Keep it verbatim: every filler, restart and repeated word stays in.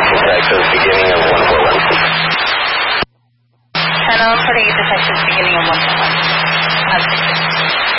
Texas, beginning of one four one six. ten oh, forty-eight to Texas, beginning of one four one six.